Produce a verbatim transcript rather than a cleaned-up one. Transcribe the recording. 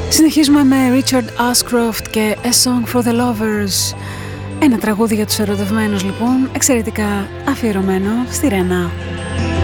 Συνεχίζουμε με Richard Ashcroft και A Song for the Lovers. Ένα τραγούδι για τους ερωτευμένους λοιπόν, εξαιρετικά αφιερωμένο στη Ρένα.